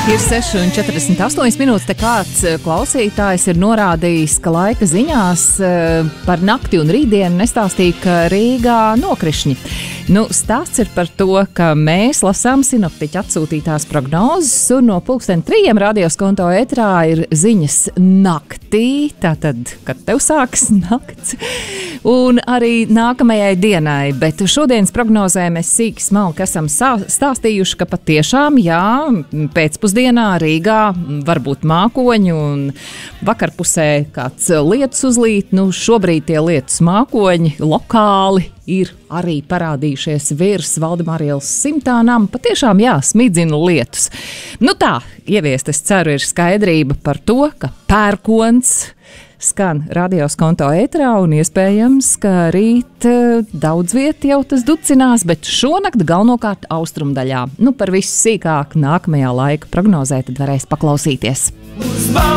Ir 6,48 minūtes, te kāds klausītājs ir norādījis, ka laika ziņās par nakti un rītdienu nestāstīja, ka Rīgā nokrišņi. Nu, stāsts ir par to, ka mēs lasām sinoptiķu atsūtītās prognozes, un no 3:00 radioskonto ētrā ir ziņas naktī, tātad, kad tev sākas nakts, un arī nākamajai dienai, bet šodienas prognozē mēs sīki smalki esam stāstījuši, ka patiešām, jā, pēcpusdienā Rīgā var būt mākoņi un vakarpusē kāds lietus uzlīt. Nu, šobrīd tie lietus mākoņi lokāli ir arī parādījušies virs Valdemāra ielas simtānām. Patiešām, jā, smidzina lietus. Nu tā, ieviest, es ceru, ir skaidrība par to, ka pērkons skan radioskonto ētrā un iespējams, ka rīt daudz viet jau tas ducinās, bet šonakt galvenokārt austrumdaļā. Nu, par visu sīkāk nākamajā laika prognozē tad varēs paklausīties.